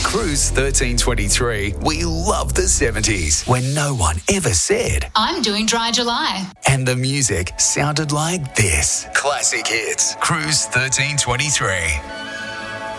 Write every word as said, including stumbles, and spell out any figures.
Cruise thirteen twenty-three, we love the seventies when no one ever said, I'm doing Dry July. and the music sounded like this. Classic hits. Cruise thirteen twenty-three.